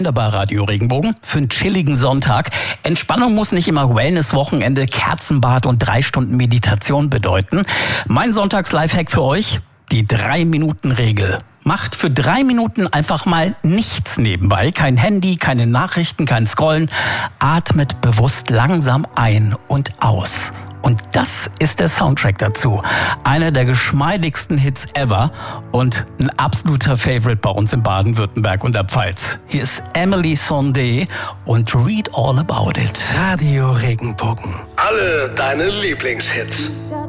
Bei Radio Regenbogen für einen chilligen Sonntag. Entspannung muss nicht immer Wellness-Wochenende, Kerzenbad und 3 Stunden Meditation bedeuten. Mein Sonntags-Lifehack für euch, die 3-Minuten-Regel. Macht für 3 Minuten einfach mal nichts nebenbei. Kein Handy, keine Nachrichten, kein Scrollen. Atmet bewusst langsam ein und aus. Und das ist der Soundtrack dazu. Einer der geschmeidigsten Hits ever und ein absoluter Favorite bei uns in Baden-Württemberg und der Pfalz. Hier ist Emily Sondé und Read All About It. Radio Regenbogen. Alle deine Lieblingshits.